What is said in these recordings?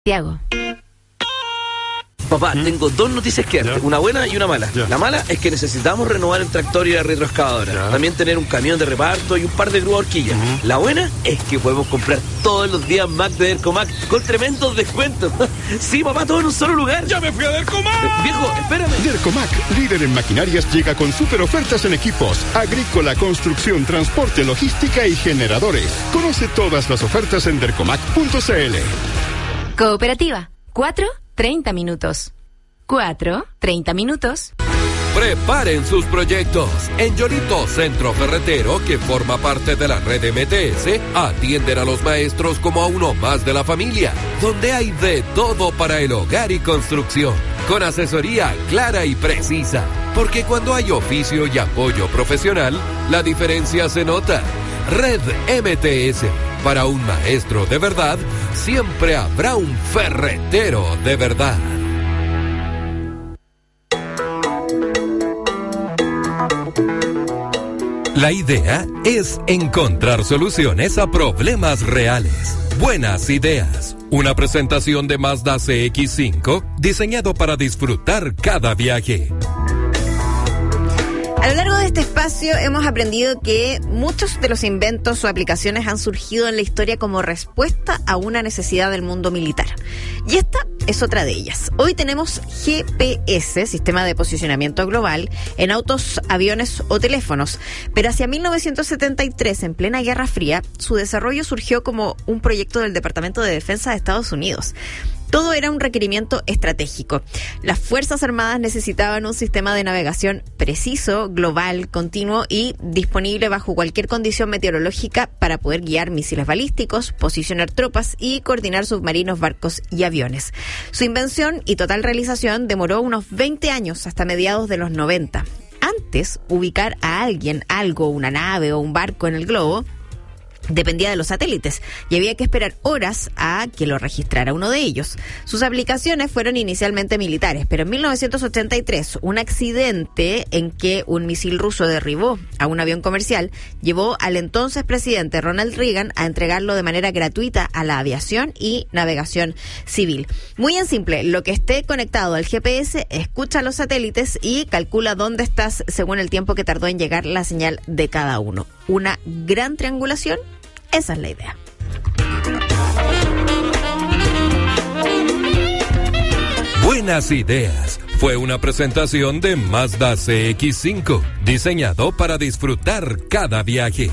Santiago. Papá, tengo dos noticias que darte, una buena y una mala. La mala es que necesitamos renovar el tractor y la retroexcavadora. También tener un camión de reparto y un par de grúas horquillas. La buena es que podemos comprar todos los días Mac de Dercomac con tremendos descuentos. Sí, papá, todo en un solo lugar. ¡Ya me fui a Dercomac! Viejo, espérame. Dercomac, líder en maquinarias, llega con super ofertas en equipos, agrícola, construcción, transporte, logística y generadores. Conoce todas las ofertas en dercomac.cl. Cooperativa, 4:30 minutos. 4:30 minutos. Preparen sus proyectos. En Yolito Centro Ferretero, que forma parte de la red MTS, atienden a los maestros como a uno más de la familia, donde hay de todo para el hogar y construcción, con asesoría clara y precisa, porque cuando hay oficio y apoyo profesional, la diferencia se nota. Red MTS. Para un maestro de verdad, siempre habrá un ferretero de verdad. La idea es encontrar soluciones a problemas reales. Buenas ideas. Una presentación de Mazda CX-5 diseñado para disfrutar cada viaje. A lo largo de este espacio hemos aprendido que muchos de los inventos o aplicaciones han surgido en la historia como respuesta a una necesidad del mundo militar. Y esta es otra de ellas. Hoy tenemos GPS, Sistema de Posicionamiento Global, en autos, aviones o teléfonos. Pero hacia 1973, en plena Guerra Fría, su desarrollo surgió como un proyecto del Departamento de Defensa de Estados Unidos. Todo era un requerimiento estratégico. Las Fuerzas Armadas necesitaban un sistema de navegación preciso, global, continuo y disponible bajo cualquier condición meteorológica para poder guiar misiles balísticos, posicionar tropas y coordinar submarinos, barcos y aviones. Su invención y total realización demoró unos 20 años, hasta mediados de los 90. Antes, ubicar a alguien, algo, una nave o un barco en el globo, dependía de los satélites y había que esperar horas a que lo registrara uno de ellos. Sus aplicaciones fueron inicialmente militares, pero en 1983 un accidente en que un misil ruso derribó a un avión comercial llevó al entonces presidente Ronald Reagan a entregarlo de manera gratuita a la aviación y navegación civil. Muy en simple, lo que esté conectado al GPS escucha los satélites y calcula dónde estás según el tiempo que tardó en llegar la señal de cada uno. Una gran triangulación. Esa es la idea. Buenas ideas. Fue una presentación de Mazda CX-5, diseñado para disfrutar cada viaje.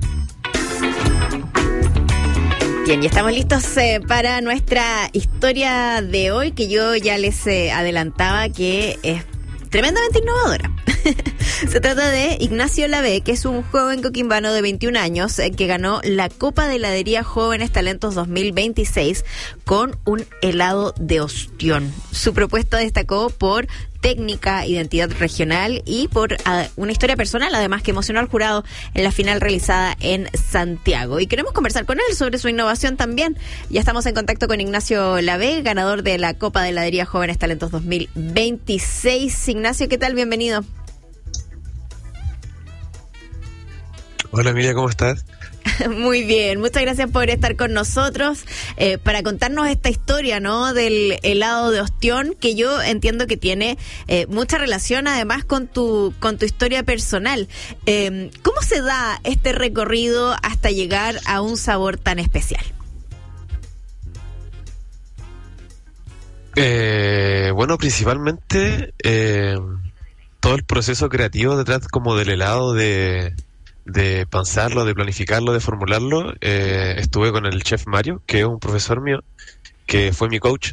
Bien, y estamos listos para nuestra historia de hoy, que yo ya les adelantaba que es tremendamente innovadora. Se trata de Ignacio Lavé, que es un joven coquimbano de 21 años que ganó la Copa de Heladería Jóvenes Talentos 2026 con un helado de ostión. Su propuesta destacó por técnica, identidad regional y por una historia personal, además, que emocionó al jurado en la final realizada en Santiago. Y queremos conversar con él sobre su innovación también. Ya estamos en contacto con Ignacio Lavé, ganador de la Copa de Heladería Jóvenes Talentos 2026. Ignacio, ¿qué tal? Bienvenido. Hola Emilia, ¿cómo estás? Muy bien, muchas gracias por estar con nosotros para contarnos esta historia, ¿no?, del helado de ostión, que yo entiendo que tiene mucha relación además con tu historia personal. ¿Cómo se da este recorrido hasta llegar a un sabor tan especial? Bueno, principalmente todo el proceso creativo detrás como del helado, de pensarlo, de planificarlo, de formularlo, estuve con el chef Mario, que es un profesor mío, que fue mi coach,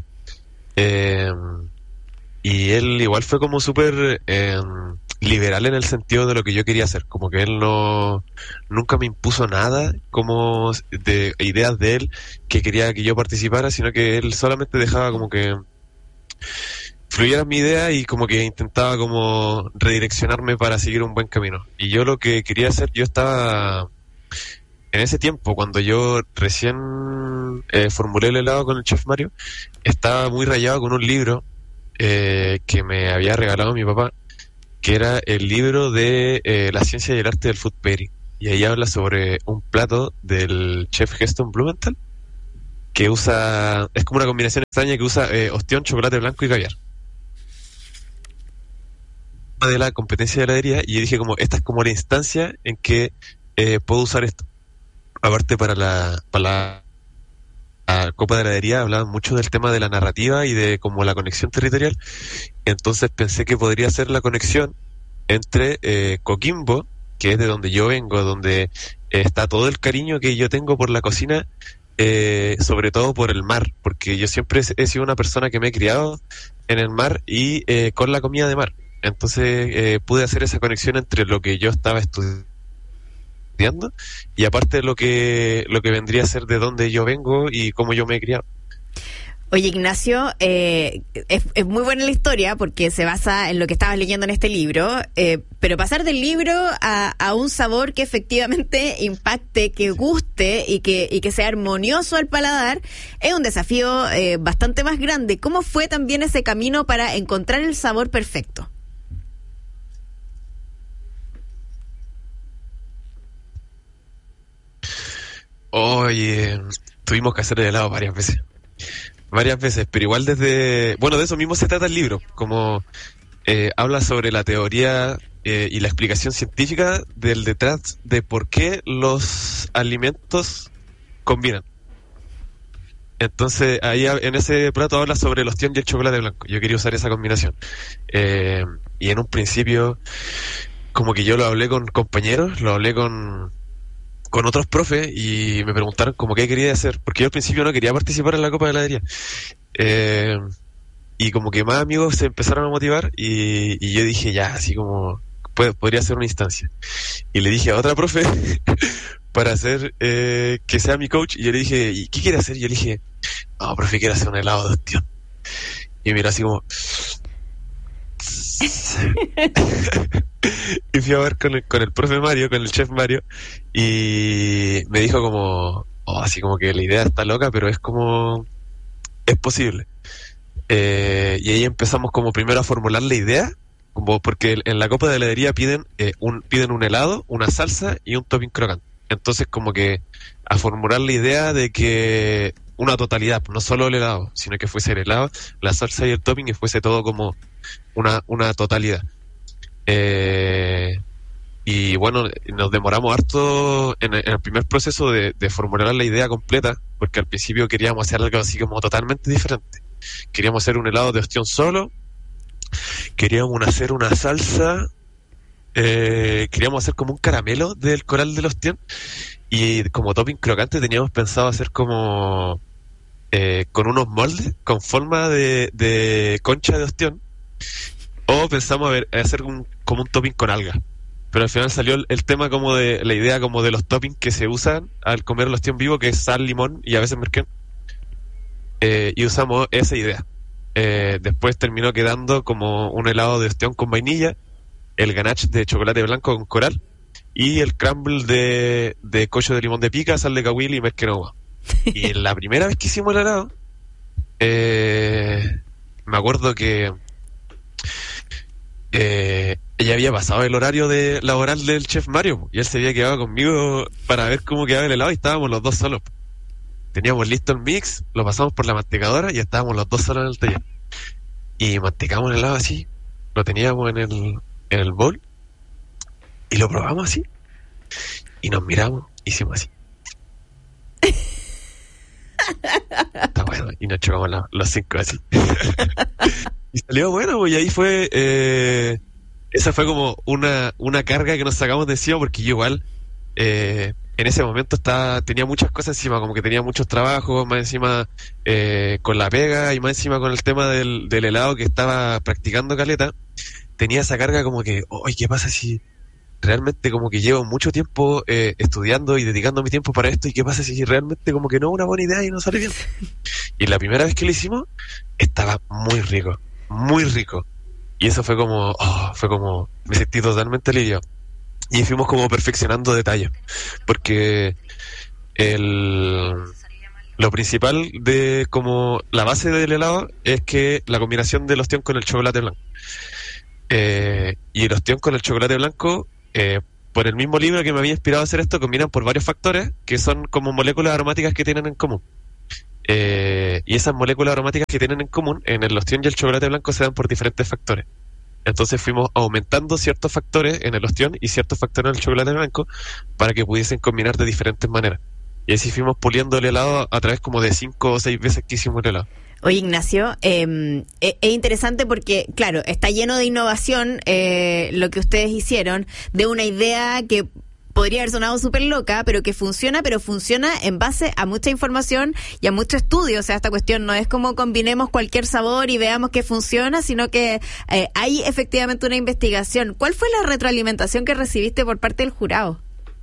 y él igual fue como súper liberal en el sentido de lo que yo quería hacer, como que él nunca me impuso nada como de ideas de él que quería que yo participara, sino que él solamente dejaba como que fluyera mi idea y como que intentaba como redireccionarme para seguir un buen camino. Y yo lo que quería hacer, yo estaba en ese tiempo, cuando yo recién formulé el helado con el chef Mario, estaba muy rayado con un libro que me había regalado mi papá, que era el libro de la ciencia y el arte del food pairing. Y ahí habla sobre un plato del chef Heston Blumenthal, que usa, es como una combinación extraña que usa ostión, chocolate blanco y caviar. De la competencia de heladería, y yo dije como, esta es como la instancia en que puedo usar esto. Aparte para la Copa de Heladería hablaban mucho del tema de la narrativa y de como la conexión territorial. Entonces pensé que podría ser la conexión entre Coquimbo, que es de donde yo vengo, donde está todo el cariño que yo tengo por la cocina, sobre todo por el mar, porque yo siempre he sido una persona que me he criado en el mar y con la comida de mar. Entonces pude hacer esa conexión entre lo que yo estaba estudiando y aparte lo que vendría a ser de donde yo vengo y cómo yo me he criado. Oye, Ignacio, es muy buena la historia porque se basa en lo que estabas leyendo en este libro, pero pasar del libro a un sabor que efectivamente impacte, que guste y que sea armonioso al paladar es un desafío bastante más grande. ¿Cómo fue también ese camino para encontrar el sabor perfecto? Oye, tuvimos que hacer el helado varias veces, pero igual de eso mismo se trata el libro, como habla sobre la teoría y la explicación científica del detrás de por qué los alimentos combinan. Entonces, ahí en ese plato habla sobre el ostión y el chocolate blanco. Yo quería usar esa combinación. Y en un principio, como que yo lo hablé con compañeros, lo hablé con otros profes y me preguntaron como qué quería hacer, porque yo al principio no quería participar en la Copa de Heladería. Y como que más amigos se empezaron a motivar y yo dije ya, así como podría ser una instancia. Y le dije a otra profe para hacer que sea mi coach, y yo le dije, ¿y qué quiere hacer? Y yo le dije, no, profe, quiero hacer un helado de ostión. Y mira así como y fui a ver con el profe Mario, con el chef Mario, y me dijo como, así como que la idea está loca, pero es posible. Y ahí empezamos como primero a formular la idea, como porque en la Copa de Heladería piden un helado, una salsa y un topping crocante. Entonces como que a formular la idea de que una totalidad, no solo el helado, sino que fuese el helado, la salsa y el topping, y fuese todo como una totalidad. Y bueno, nos demoramos harto en el primer proceso de formular la idea completa, porque al principio queríamos hacer algo así como totalmente diferente. Queríamos hacer un helado de ostión solo, queríamos hacer una salsa, queríamos hacer como un caramelo del coral del ostión, y como topping crocante teníamos pensado hacer como con unos moldes con forma de concha de ostión, o pensamos hacer como un topping con alga. Pero al final salió el tema como de la idea como de los toppings que se usan al comer el ostión vivo, que es sal, limón y a veces merquén. Y usamos esa idea. Después terminó quedando como un helado de ostión con vainilla, el ganache de chocolate blanco con coral y el crumble de cocho de limón de pica, sal de cahuil y merquén agua. Y la primera vez que hicimos el helado, me acuerdo que ella había pasado el horario laboral del chef Mario, y él se había quedado conmigo para ver cómo quedaba el helado, y estábamos los dos solos. Teníamos listo el mix, lo pasamos por la mantecadora y estábamos los dos solos en el taller. Y mantecamos el helado así, lo teníamos en el bowl y lo probamos así. Y nos miramos, hicimos así. Está bueno, y nos chocamos los 5 así. Y salió bueno, pues, y ahí fue esa fue como una carga que nos sacamos de encima, porque yo igual en ese momento tenía muchas cosas encima, como que tenía muchos trabajos, más encima con la pega, y más encima con el tema del helado que estaba practicando caleta. Tenía esa carga como que, oye, ¿qué pasa si realmente como que llevo mucho tiempo estudiando y dedicando mi tiempo para esto, y qué pasa si realmente como que no es una buena idea y no sale bien? Y la primera vez que lo hicimos estaba muy rico, muy rico, y eso fue como me sentí totalmente aliviado, y fuimos como perfeccionando detalles, porque lo principal de como la base del helado es que la combinación del ostión con el chocolate blanco, y el ostión con el chocolate blanco, por el mismo libro que me había inspirado a hacer esto, combinan por varios factores que son como moléculas aromáticas que tienen en común. Y esas moléculas aromáticas que tienen en común en el ostión y el chocolate blanco se dan por diferentes factores. Entonces fuimos aumentando ciertos factores en el ostión y ciertos factores en el chocolate blanco para que pudiesen combinar de diferentes maneras. Y así fuimos puliendo el helado a través como de 5 o 6 veces que hicimos el helado. Oye, Ignacio, es interesante porque, claro, está lleno de innovación lo que ustedes hicieron, de una idea que podría haber sonado súper loca, pero funciona en base a mucha información y a mucho estudio. O sea, esta cuestión no es como combinemos cualquier sabor y veamos que funciona, sino que hay efectivamente una investigación. ¿Cuál fue la retroalimentación que recibiste por parte del jurado?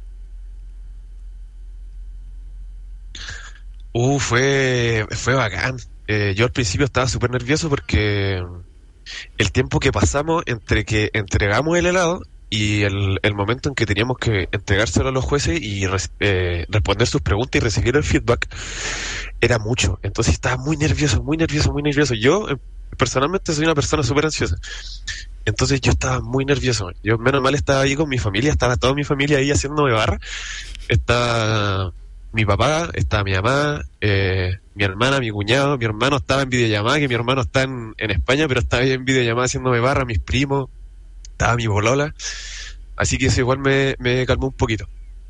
Fue bacán. Yo al principio estaba súper nervioso porque el tiempo que pasamos entre que entregamos el helado y el momento en que teníamos que entregárselo a los jueces y responder sus preguntas y recibir el feedback era mucho. Entonces estaba muy nervioso. Yo personalmente soy una persona súper ansiosa. Entonces yo estaba muy nervioso. Yo menos mal estaba ahí con mi familia, estaba toda mi familia ahí haciéndome barra. Estaba mi papá, estaba mi mamá, mi hermana, mi cuñado, mi hermano estaba en videollamada, que mi hermano está en España, pero estaba ahí en videollamada haciéndome barra, mis primos, estaba mi polola, así que eso igual me calmó un poquito.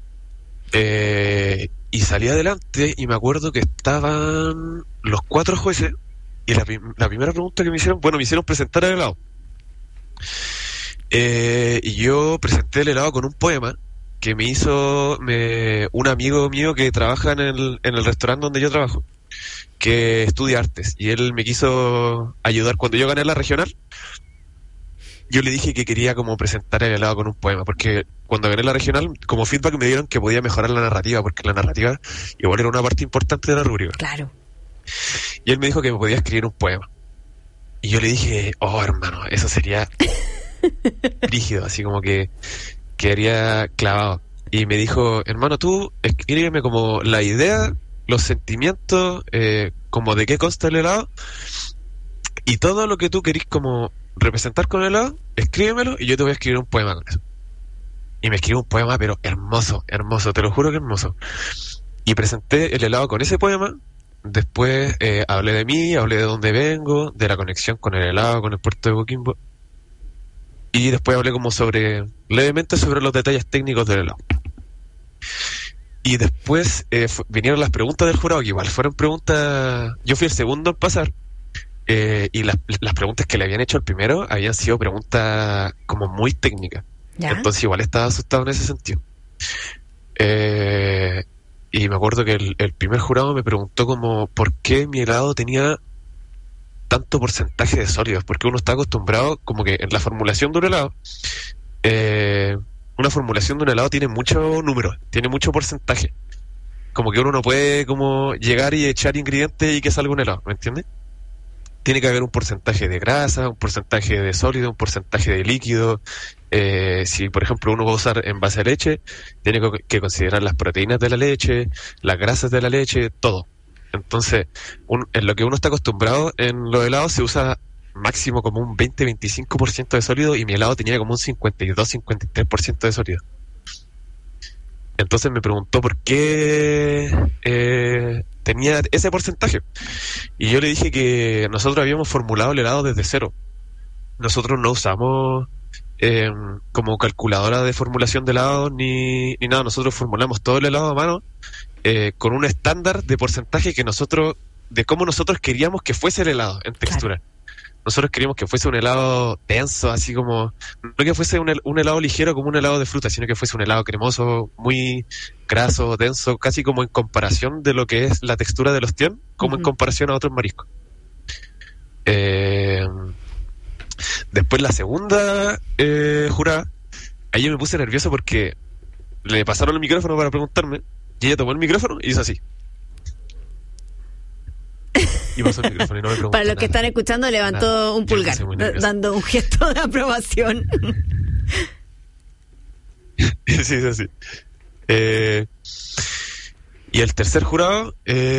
Y salí adelante y me acuerdo que estaban los 4 jueces y la primera pregunta que me hicieron presentar el helado. Y yo presenté el helado con un poema que me hizo un amigo mío que trabaja en el restaurante donde yo trabajo, que estudia artes, y él me quiso ayudar cuando yo gané la regional. Yo le dije que quería como presentar el helado con un poema, porque cuando gané la regional, como feedback me dieron que podía mejorar la narrativa, porque la narrativa igual era una parte importante de la rúbrica. Claro. Y él me dijo que me podía escribir un poema. Y yo le dije, hermano, eso sería rígido, así como que quedaría clavado. Y me dijo, hermano, tú escríbeme como la idea, los sentimientos, como de qué consta el helado, y todo lo que tú querís como representar con el helado, escríbemelo y yo te voy a escribir un poema con eso. Y me escribió un poema, pero hermoso, te lo juro que hermoso. Y presenté el helado con ese poema. Después hablé de mí, hablé de dónde vengo, de la conexión con el helado, con el puerto de Coquimbo. Y después hablé como levemente sobre los detalles técnicos del helado. Y después vinieron las preguntas del jurado, que igual fueron preguntas. Yo fui el segundo en pasar. Y las preguntas que le habían hecho al primero habían sido preguntas como muy técnicas. ¿Ya? Entonces igual estaba asustado en ese sentido. Y me acuerdo que el primer jurado me preguntó como ¿por qué mi helado tenía tanto porcentaje de sólidos? Porque uno está acostumbrado como que en la formulación de un helado, una formulación de un helado tiene mucho número, tiene mucho porcentaje. Como que uno no puede como llegar y echar ingredientes y que salga un helado, ¿me entiendes? Tiene que haber un porcentaje de grasa, un porcentaje de sólido, un porcentaje de líquido. Si, por ejemplo, uno va a usar en base a leche, tiene que considerar las proteínas de la leche, las grasas de la leche, todo. Entonces, en lo que uno está acostumbrado en los helados se usa máximo como un 20-25% de sólido, y mi helado tenía como un 52-53% de sólido. Entonces me preguntó por qué tenía ese porcentaje. Y yo le dije que nosotros habíamos formulado el helado desde cero. Nosotros no usamos como calculadora de formulación de helado ni nada. Nosotros formulamos todo el helado a mano con un estándar de porcentaje de cómo nosotros queríamos que fuese el helado en textura. Claro. Nosotros queríamos que fuese un helado denso, así como, no que fuese un helado ligero como un helado de fruta, sino que fuese un helado cremoso, muy graso, denso, casi como en comparación de lo que es la textura del ostión, como en comparación a otros mariscos. Después la segunda jurada, ahí yo me puse nervioso porque le pasaron el micrófono para preguntarme, y ella tomó el micrófono y hizo así. Y pasó el micrófono y no me preguntó. Para los que están escuchando, levantó un pulgar, dando un gesto de aprobación. Sí, es así. Y el tercer jurado,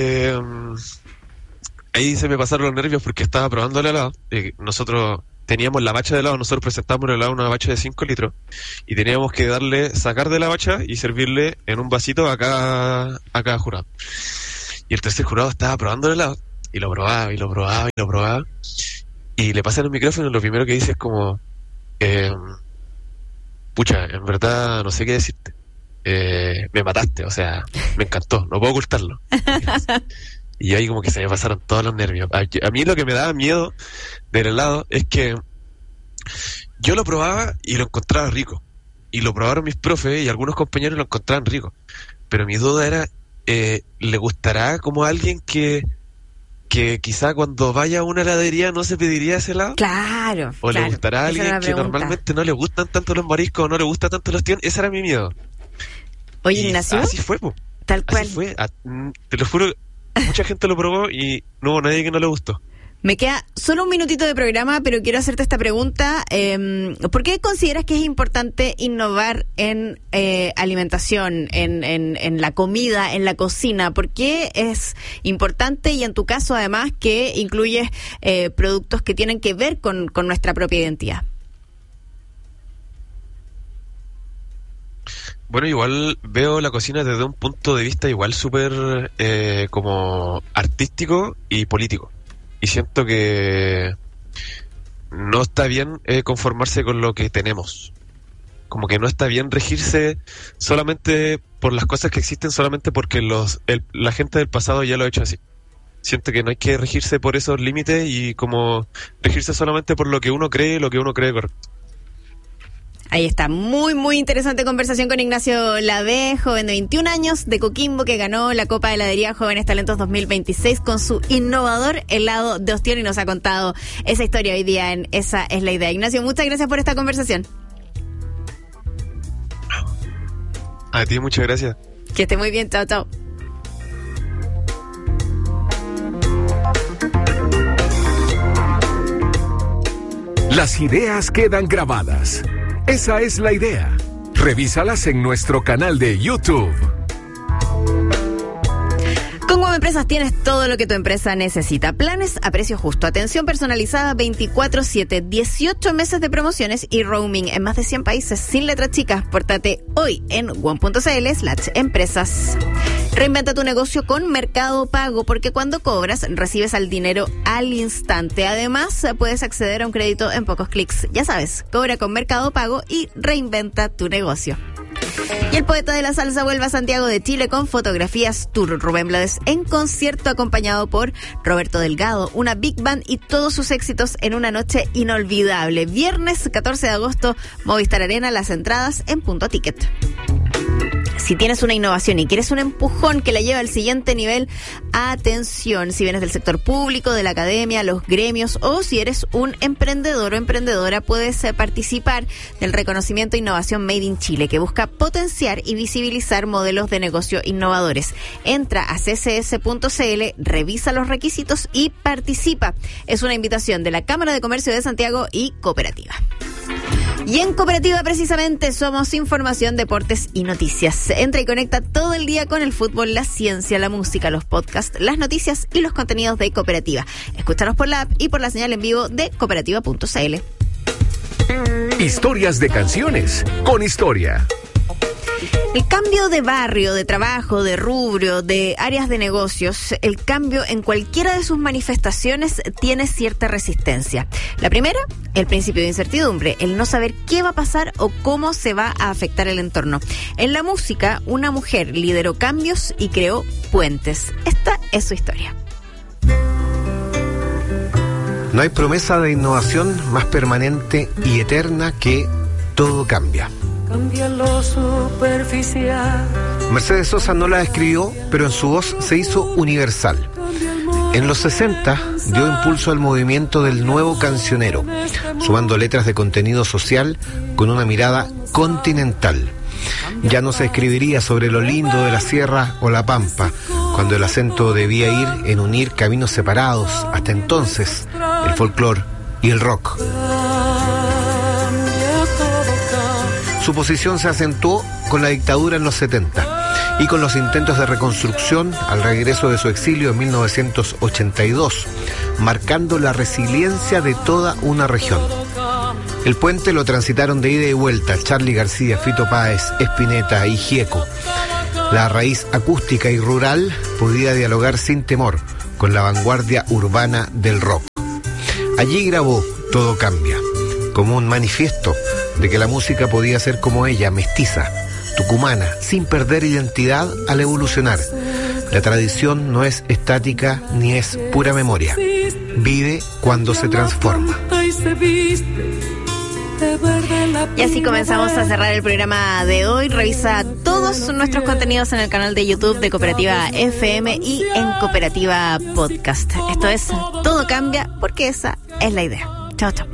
ahí se me pasaron los nervios porque estaba probando el helado. Nosotros teníamos la bacha de helado, nosotros presentamos el helado en una bacha de 5 litros y teníamos que sacar de la bacha y servirle en un vasito a cada jurado. Y el tercer jurado estaba probando el helado, y lo probaba, y lo probaba, y lo probaba, y le pasan el micrófono y lo primero que dice es como, pucha, en verdad no sé qué decirte. Me mataste, o sea, me encantó, no puedo ocultarlo. Y ahí como que se me pasaron todos los nervios. A mí lo que me daba miedo del helado es que yo lo probaba y lo encontraba rico. Y lo probaron mis profes y algunos compañeros lo encontraban rico. Pero mi duda era, ¿le gustará como a alguien que quizá cuando vaya a una heladería no se pediría ese helado? Claro. ¿O le gustará a alguien que normalmente no le gustan tanto los mariscos o no le gusta tanto los tíos? Ese era mi miedo. Oye, Ignacio. Así fue, po. Tal cual. Así fue. Te lo juro, mucha gente lo probó y no hubo nadie que no le gustó. Me queda solo un minutito de programa, pero quiero hacerte esta pregunta. ¿Por qué consideras que es importante innovar en alimentación, en la comida, en la cocina? ¿Por qué es importante y en tu caso además que incluyes productos que tienen que ver con nuestra propia identidad? Bueno, igual veo la cocina desde un punto de vista igual súper como artístico y político. Y siento que no está bien conformarse con lo que tenemos. Como que no está bien regirse solamente por las cosas que existen, solamente porque la gente del pasado ya lo ha hecho así. Siento que no hay que regirse por esos límites y como regirse solamente por lo que uno cree correcto. Ahí está, muy, muy interesante conversación con Ignacio Labé, joven de 21 años de Coquimbo que ganó la Copa de Heladería Jóvenes Talentos 2026 con su innovador helado de ostión y nos ha contado esa historia hoy día en Esa es la Idea. Ignacio, muchas gracias por esta conversación. A ti, muchas gracias. Que esté muy bien, chao, chao. Las ideas quedan grabadas. Esa es la idea. Revísalas en nuestro canal de YouTube. Con Guam Empresas tienes todo lo que tu empresa necesita. Planes a precio justo, atención personalizada 24/7, 18 meses de promociones y roaming en más de 100 países sin letras chicas. Pórtate hoy en guam.cl/empresas. Reinventa tu negocio con Mercado Pago, porque cuando cobras recibes el dinero al instante. Además, puedes acceder a un crédito en pocos clics. Ya sabes, cobra con Mercado Pago y reinventa tu negocio. Y el poeta de la salsa vuelve a Santiago de Chile con Fotografías Tour. Rubén Blades en concierto acompañado por Roberto Delgado, una big band y todos sus éxitos en una noche inolvidable. Viernes 14 de agosto, Movistar Arena, las entradas en Punto Ticket. Si tienes una innovación y quieres un empujón que la lleve al siguiente nivel, atención, si vienes del sector público, de la academia, los gremios o si eres un emprendedor o emprendedora, puedes participar del reconocimiento Innovación Made in Chile, que busca potenciar y visibilizar modelos de negocio innovadores. Entra a ccs.cl, revisa los requisitos y participa. Es una invitación de la Cámara de Comercio de Santiago y Cooperativa. Y en Cooperativa precisamente somos información, deportes y noticias. Entra y conecta todo el día con el fútbol, la ciencia, la música, los podcasts, las noticias y los contenidos de Cooperativa. Escúchanos por la app y por la señal en vivo de cooperativa.cl. Historias de canciones con historia. El cambio de barrio, de trabajo, de rubro, de áreas de negocios, el cambio en cualquiera de sus manifestaciones tiene cierta resistencia. La primera, el principio de incertidumbre, el no saber qué va a pasar o cómo se va a afectar el entorno. En la música, una mujer lideró cambios y creó puentes. Esta es su historia. No hay promesa de innovación más permanente y eterna que todo cambia. Cambia lo superficial. Mercedes Sosa no la escribió, pero en su voz se hizo universal. En los 60 dio impulso al movimiento del nuevo cancionero, sumando letras de contenido social con una mirada continental. Ya no se escribiría sobre lo lindo de la sierra o la pampa, cuando el acento debía ir en unir caminos separados, hasta entonces, el folclore y el rock. Su posición se acentuó con la dictadura en los 70 y con los intentos de reconstrucción al regreso de su exilio en 1982, marcando la resiliencia de toda una región. El puente lo transitaron de ida y vuelta Charly García, Fito Páez, Spinetta y Gieco. La raíz acústica y rural podía dialogar sin temor con la vanguardia urbana del rock. Allí grabó Todo Cambia, como un manifiesto de que la música podía ser como ella, mestiza, tucumana, sin perder identidad al evolucionar. La tradición no es estática ni es pura memoria. Vive cuando se transforma. Y así comenzamos a cerrar el programa de hoy. Revisa todos nuestros contenidos en el canal de YouTube de Cooperativa FM y en Cooperativa Podcast. Esto es Todo Cambia, porque esa es la idea. Chao, chao.